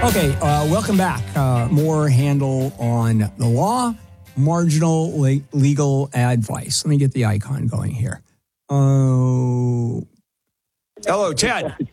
Okay, welcome back. More handle on the law, marginal legal advice. Let me get the icon going here. Oh, hello, Ted.